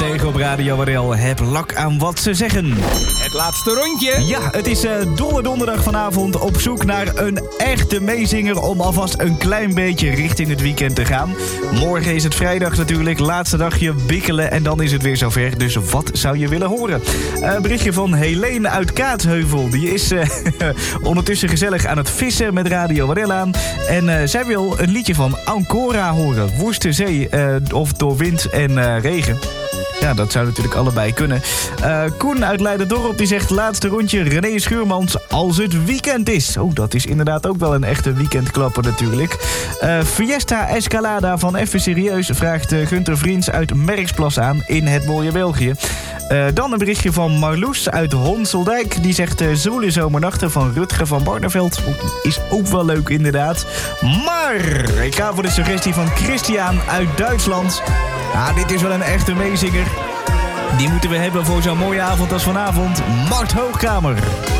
9 op Radio Warel. Heb lak aan wat ze zeggen. Het laatste rondje. Ja, het is Dolle Donderdag vanavond op zoek naar een echte meezinger om alvast een klein beetje richting het weekend te gaan. Morgen is het vrijdag natuurlijk, laatste dagje bikkelen en dan is het weer zover. Dus wat zou je willen horen? Een berichtje van Helene uit Kaatsheuvel. Die is ondertussen gezellig aan het vissen met Radio Warel aan. En zij wil een liedje van Ancora horen. Woeste zee of door wind en regen. Ja, dat zou natuurlijk allebei kunnen. Koen uit Leiderdorp die zegt laatste rondje René Schuurmans als het weekend is. Oh, dat is inderdaad ook wel een echte weekendklapper natuurlijk. Fiesta Escalada van Even Serieus vraagt Gunther Vriends uit Merksplas aan in het mooie België. Dan een berichtje van Marloes uit Honseldijk. Die zegt Zwoele Zomernachten van Rutger van Barneveld. Is ook wel leuk inderdaad. Maar ik ga voor de suggestie van Christian uit Duitsland. Ja, dit is wel een echte meezinger. Die moeten we hebben voor zo'n mooie avond als vanavond. Mart Hoogkamer.